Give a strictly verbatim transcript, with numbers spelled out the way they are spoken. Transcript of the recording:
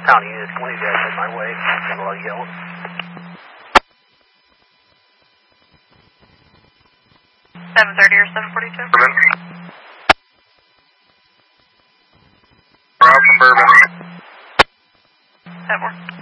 County units, one of you guys head my way. Got a lot of yelling. seven thirty or seven forty-two? Bourbon. We're out from Bourbon. That works.